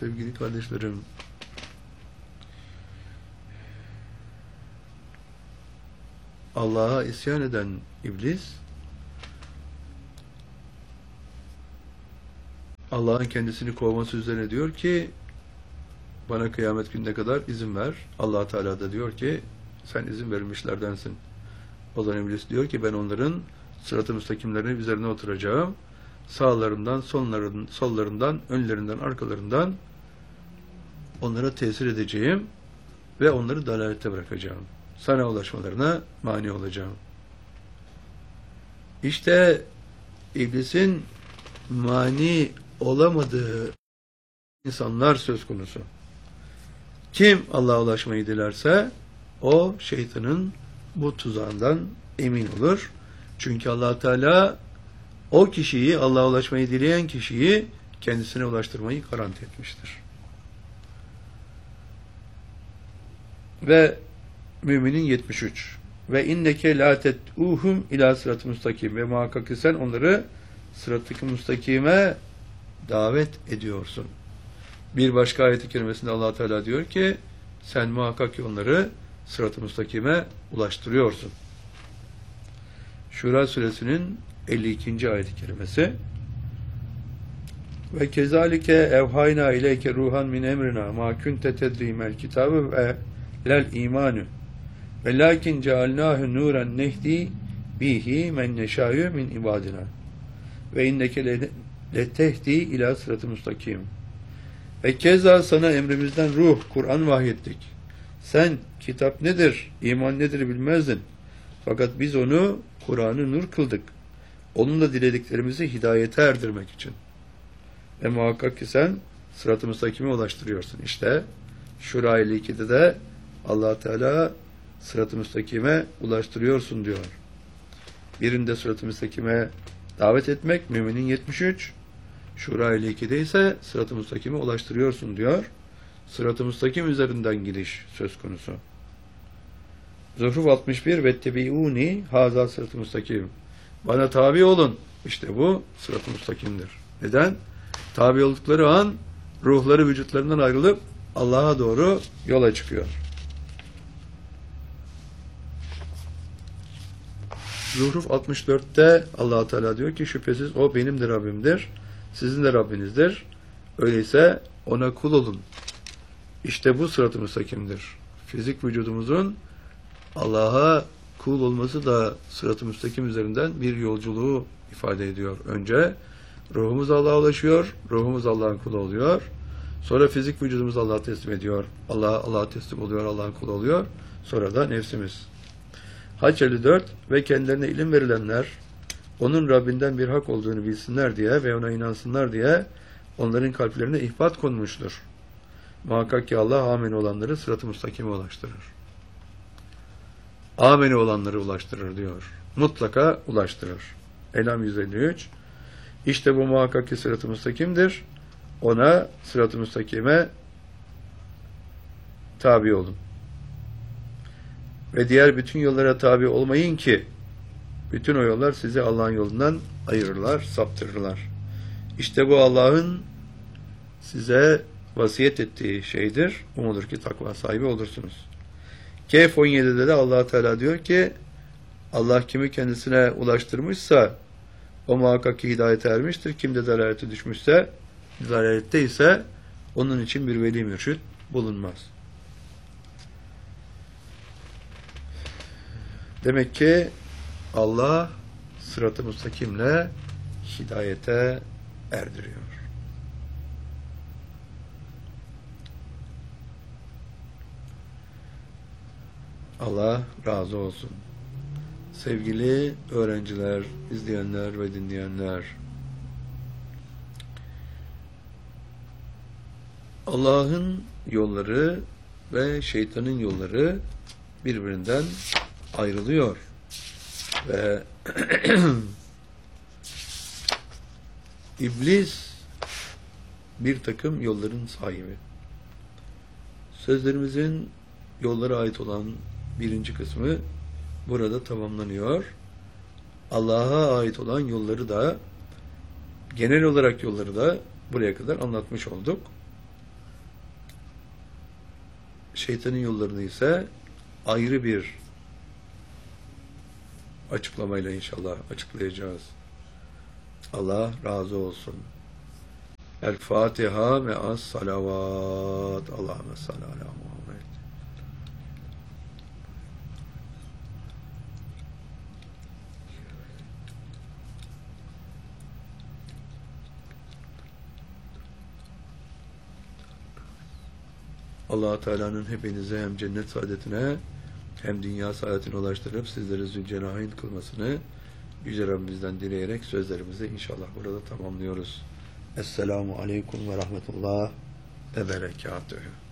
Sevgili kardeşlerim, Allah'a isyan eden iblis, Allah'ın kendisini kovması üzerine diyor ki, bana kıyamet gününe kadar izin ver. Allah Teala da diyor ki, sen izin verilmişlerdensin. O zaman iblis diyor ki, ben onların sırat-ı müstakimlerinin üzerine oturacağım. Sağlarından, sollarından, önlerinden, arkalarından onlara tesir edeceğim ve onları dalalete bırakacağım. Sana ulaşmalarına mani olacağım. İşte iblisin mani olamadığı insanlar söz konusu. Kim Allah'a ulaşmayı dilerse o şeytanın bu tuzağından emin olur. Çünkü Allah Teala o kişiyi, Allah'a ulaşmayı dileyen kişiyi kendisine ulaştırmayı garanti etmiştir. Ve Müminin 73. Ve inneke la tet'uhum ila sırat-ı müstakim. Ve muhakkak ki sen onları sırat-ı müstakime davet ediyorsun. Bir başka ayet-i kerimesinde Allah Teala diyor ki, sen muhakkak ki onları sırat-ı müstakime ulaştırıyorsun. Şura suresinin 52. ayet-i kerimesi. Ve kezalike evhayna ileyke ruhan min emrina ma kunte tedrimel kitabı ve lel imanu ve lakin cealnahu nuran nehdi bihi men neşâ'yu min ibadina ve inneke letehdi ila sırat-ı müstakim. Ve keza sana emrimizden ruh, Kur'an vahyettik. Sen kitap nedir, iman nedir bilmezdin. Fakat biz onu, Kur'an'ı nur kıldık. Onunla dilediklerimizi hidayete erdirmek için. Ve muhakkak ki sen sırat-ı müstakime ulaştırıyorsun. İşte Şura 52'de de Allah Teala sırat-ı müstakime ulaştırıyorsun diyor. Birinde sırat-ı müstakime davet etmek, Müminin 73. Şura 52'de ise sırat-ı müstakime ulaştırıyorsun diyor. Sırat-ı müstakim üzerinden gidiş söz konusu. Zuhruf 61 ve tebi'uni haza sırat-ı müstakim. Bana tabi olun. İşte bu sırat-ı müstakimdir. Neden? Tabi oldukları an ruhları vücutlarından ayrılıp Allah'a doğru yola çıkıyor. Zuhruf 64'te Allah Teala diyor ki, şüphesiz o benim de Rabbimdir, sizin de Rabbinizdir. Öyleyse ona kul olun. İşte bu sırat-ı müstakimdir. Fizik vücudumuzun Allah'a kul olması da sırat-ı müstakim üzerinden bir yolculuğu ifade ediyor. Önce ruhumuz Allah'a ulaşıyor, ruhumuz Allah'ın kulu oluyor. Sonra fizik vücudumuz Allah'a teslim ediyor. Allah'a teslim oluyor, Allah'ın kulu oluyor. Sonra da nefsimiz. Hac 54 ve kendilerine ilim verilenler onun Rabbinden bir hak olduğunu bilsinler diye ve ona inansınlar diye onların kalplerine ihbat konmuştur. Muhakkak ki Allah amin olanları sırat-ı müstakime ulaştırır. Ameni olanları ulaştırır diyor. Mutlaka ulaştırır. Elham 153. İşte bu muhakkak ki sırat-ı müstakimdir. Ona sırat-ı müstakime tabi olun. Ve diğer bütün yollara tabi olmayın ki bütün o yollar sizi Allah'ın yolundan ayırırlar, saptırırlar. İşte bu Allah'ın size vasiyet ettiği şeydir. Umudur ki takva sahibi olursunuz. Kehf 17'de de Allah Teala diyor ki, Allah kimi kendisine ulaştırmışsa o muhakkak ki hidayete ermiştir. Kim de dalalete düşmüşse, dalalette ise onun için bir veli mürşid bulunmaz. Demek ki Allah sırat-ı müstakimle hidayete erdiriyor. Allah razı olsun. Sevgili öğrenciler, izleyenler ve dinleyenler, Allah'ın yolları ve şeytanın yolları birbirinden ayrılıyor. Ve İblis bir takım yolların sahibi. Sözlerimizin yollara ait olan birinci kısmı burada tamamlanıyor. Allah'a ait olan yolları da, genel olarak yolları da buraya kadar anlatmış olduk. şeytanın yollarını ise ayrı bir açıklamayla inşallah açıklayacağız. Allah razı olsun. El Fatiha me'as salavat. Allahümme salli ala Muhammed. Allah Teala'nın hepinize hem cennet saadetine hem dünya saadetine ulaştırıp sizleri zülcenahin kılmasını Yüce Rabbimizden dileyerek sözlerimizi inşallah burada tamamlıyoruz. Esselamu Aleyküm ve Rahmetullah ve Berekatühü.